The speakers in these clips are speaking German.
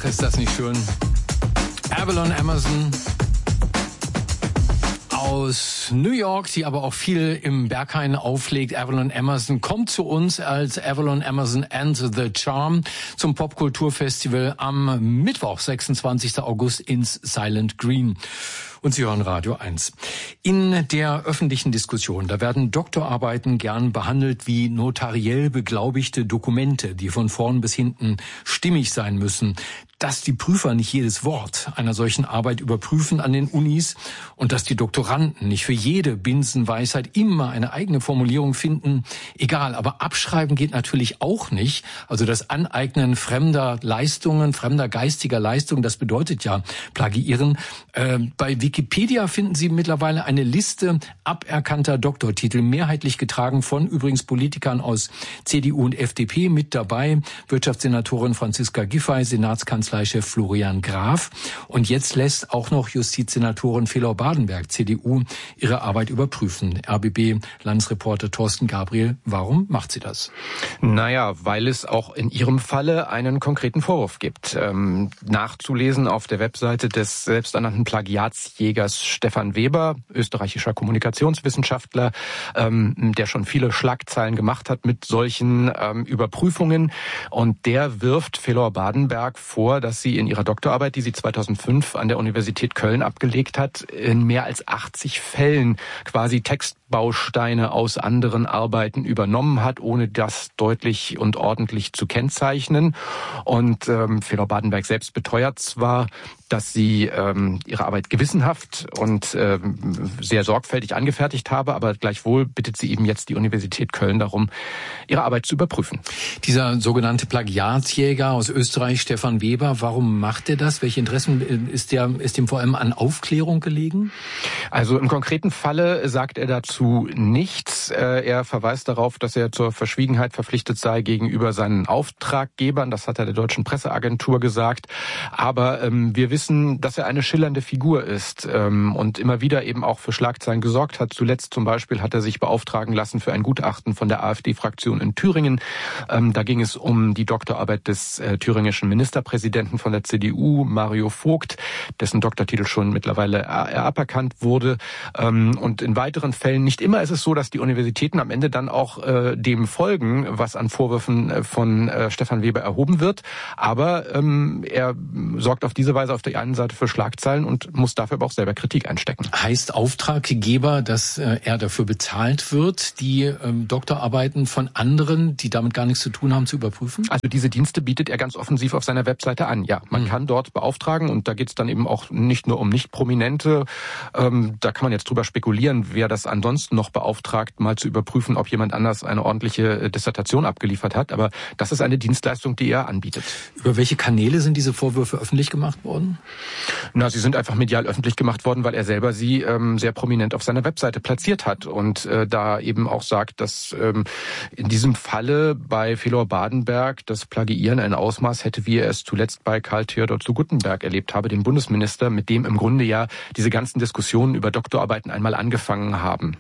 Ach, ist das nicht schön. Avalon Emerson aus New York, die aber auch viel im Berghain auflegt. Avalon Emerson kommt zu uns als Avalon Emerson and the Charm zum Popkulturfestival am Mittwoch, 26. August ins Silent Green. Und Sie hören Radio 1. In der öffentlichen Diskussion, da werden Doktorarbeiten gern behandelt wie notariell beglaubigte Dokumente, die von vorn bis hinten stimmig sein müssen. Dass die Prüfer nicht jedes Wort einer solchen Arbeit überprüfen an den Unis und dass die Doktoranden nicht für jede Binsenweisheit immer eine eigene Formulierung finden, egal. Aber abschreiben geht natürlich auch nicht. Also das Aneignen fremder Leistungen, fremder geistiger Leistungen, das bedeutet ja plagiieren. Bei Wikipedia finden Sie mittlerweile eine Liste aberkannter Doktortitel, mehrheitlich getragen von übrigens Politikern aus CDU und FDP, mit dabei Wirtschaftssenatorin Franziska Giffey, Senatskanzleichef Florian Graf. Und jetzt lässt auch noch Justizsenatorin Felor Badenberg, CDU, ihre Arbeit überprüfen. RBB-Landesreporter Thorsten Gabriel, warum macht sie das? Naja, weil es auch in ihrem Falle einen konkreten Vorwurf gibt. Nachzulesen auf der Webseite des selbsternannten Plagiatsjägers Stefan Weber, österreichischer Kommunikationswissenschaftler, der schon viele Schlagzeilen gemacht hat mit solchen Überprüfungen. Und der wirft Felor Badenberg vor, dass sie in ihrer Doktorarbeit, die sie 2005 an der Universität Köln abgelegt hat, in mehr als 80 Fällen quasi Textbausteine aus anderen Arbeiten übernommen hat, ohne das deutlich und ordentlich zu kennzeichnen. Und Felor Badenberg selbst beteuert zwar, dass sie ihre Arbeit gewissenhaft und sehr sorgfältig angefertigt habe, aber gleichwohl bittet sie eben jetzt die Universität Köln darum, ihre Arbeit zu überprüfen. Dieser sogenannte Plagiatsjäger aus Österreich, Stefan Weber, warum macht er das? Welche Interessen ist ihm vor allem an Aufklärung gelegen? Also im konkreten Falle sagt er dazu nichts. Er verweist darauf, dass er zur Verschwiegenheit verpflichtet sei gegenüber seinen Auftraggebern. Das hat er der Deutschen Presseagentur gesagt. Aber wir wissen, dass er eine schillernde Figur ist und immer wieder eben auch für Schlagzeilen gesorgt hat. Zuletzt zum Beispiel hat er sich beauftragen lassen für ein Gutachten von der AfD-Fraktion in Thüringen. Da ging es um die Doktorarbeit des thüringischen Ministerpräsidenten von der CDU, Mario Vogt, dessen Doktortitel schon mittlerweile aberkannt wurde. Und in weiteren Fällen, nicht immer ist es so, dass die Universitäten am Ende dann auch dem folgen, was an Vorwürfen von Stefan Weber erhoben wird. Aber er sorgt auf diese Weise auf der einen Seite für Schlagzeilen und muss dafür aber auch selber Kritik einstecken. Heißt Auftraggeber, dass er dafür bezahlt wird, die Doktorarbeiten von anderen, die damit gar nichts zu tun haben, zu überprüfen? Also diese Dienste bietet er ganz offensiv auf seiner Webseite an. Ja, man kann dort beauftragen und da geht es dann eben auch nicht nur um Nicht-Prominente. Da kann man jetzt drüber spekulieren, wer das ansonsten noch beauftragt, mal zu überprüfen, ob jemand anders eine ordentliche Dissertation abgeliefert hat. Aber das ist eine Dienstleistung, die er anbietet. Über welche Kanäle sind diese Vorwürfe öffentlich gemacht worden? Na, sie sind einfach medial öffentlich gemacht worden, weil er selber sie sehr prominent auf seiner Webseite platziert hat und da eben auch sagt, dass in diesem Falle bei Felor Badenberg das Plagiieren ein Ausmaß hätte, wie er es zuletzt bei Karl Theodor zu Guttenberg erlebt habe, dem Bundesminister, mit dem im Grunde ja diese ganzen Diskussionen über Doktorarbeiten einmal angefangen haben.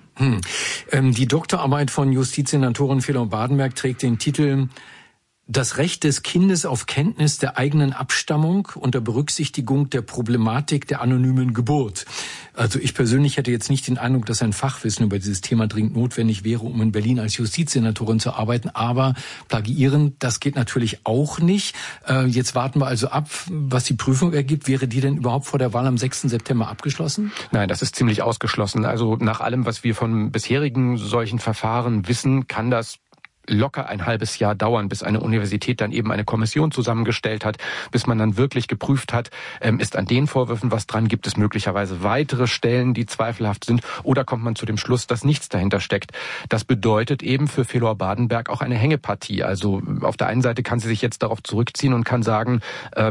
Die Doktorarbeit von Justizsenatorin Felor Badenberg trägt den Titel Das Recht des Kindes auf Kenntnis der eigenen Abstammung unter Berücksichtigung der Problematik der anonymen Geburt. Also ich persönlich hätte jetzt nicht den Eindruck, dass ein Fachwissen über dieses Thema dringend notwendig wäre, um in Berlin als Justizsenatorin zu arbeiten. Aber plagiieren, das geht natürlich auch nicht. Jetzt warten wir also ab, was die Prüfung ergibt. Wäre die denn überhaupt vor der Wahl am 6. September abgeschlossen? Nein, das ist ziemlich ausgeschlossen. Also nach allem, was wir von bisherigen solchen Verfahren wissen, kann das locker ein halbes Jahr dauern, bis eine Universität dann eben eine Kommission zusammengestellt hat, bis man dann wirklich geprüft hat, ist an den Vorwürfen was dran, gibt es möglicherweise weitere Stellen, die zweifelhaft sind, oder kommt man zu dem Schluss, dass nichts dahinter steckt. Das bedeutet eben für Felor Badenberg auch eine Hängepartie. Also auf der einen Seite kann sie sich jetzt darauf zurückziehen und kann sagen,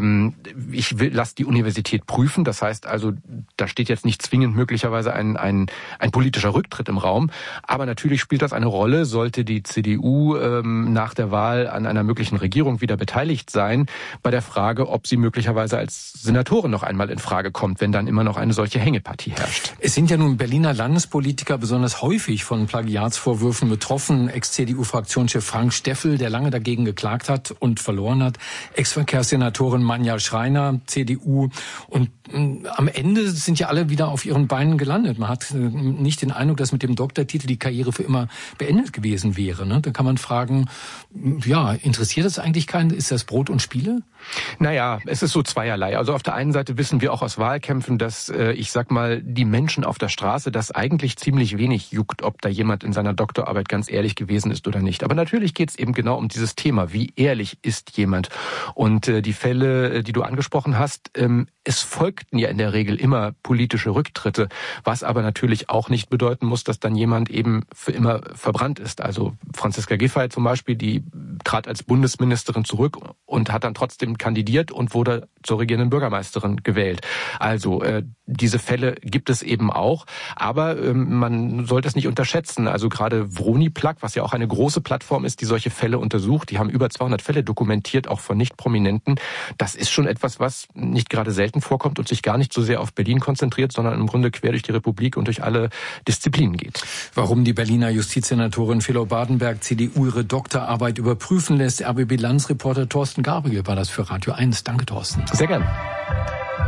lass die Universität prüfen. Das heißt also, da steht jetzt nicht zwingend möglicherweise ein politischer Rücktritt im Raum. Aber natürlich spielt das eine Rolle, sollte die CDU CDU nach der Wahl an einer möglichen Regierung wieder beteiligt sein, bei der Frage, ob sie möglicherweise als Senatorin noch einmal in Frage kommt, wenn dann immer noch eine solche Hängepartie herrscht. Es sind ja nun Berliner Landespolitiker besonders häufig von Plagiatsvorwürfen betroffen. Ex-CDU-Fraktionschef Frank Steffel, der lange dagegen geklagt hat und verloren hat. Ex-Verkehrssenatorin Manja Schreiner, CDU. Und am Ende sind ja alle wieder auf ihren Beinen gelandet. Man hat nicht den Eindruck, dass mit dem Doktortitel die Karriere für immer beendet gewesen wäre. Ne? Da kann man fragen, ja, interessiert das eigentlich keinen? Ist das Brot und Spiele? Naja, es ist so zweierlei. Also auf der einen Seite wissen wir auch aus Wahlkämpfen, dass, ich sag mal, die Menschen auf der Straße das eigentlich ziemlich wenig juckt, ob da jemand in seiner Doktorarbeit ganz ehrlich gewesen ist oder nicht. Aber natürlich geht es eben genau um dieses Thema. Wie ehrlich ist jemand? Und die Fälle, die du angesprochen hast, es folgten ja in der Regel immer politische Rücktritte, was aber natürlich auch nicht bedeuten muss, dass dann jemand eben für immer verbrannt ist. Also Franziska Giffey zum Beispiel, die trat als Bundesministerin zurück und hat dann trotzdem kandidiert und wurde zur regierenden Bürgermeisterin gewählt. Also diese Fälle gibt es eben auch, aber man sollte es nicht unterschätzen. Also gerade Vroni-Plug, was ja auch eine große Plattform ist, die solche Fälle untersucht, die haben über 200 Fälle dokumentiert, auch von Nicht-Prominenten. Das ist schon etwas, was nicht gerade selten vorkommt und sich gar nicht so sehr auf Berlin konzentriert, sondern im Grunde quer durch die Republik und durch alle Disziplinen geht. Warum die Berliner Justizsenatorin Philo Bardenberg, CDU, ihre Doktorarbeit überprüfen lässt, RBB-Landsreporter Thorsten Gabriel war das für Radio 1. Danke, Thorsten. Sehr gern.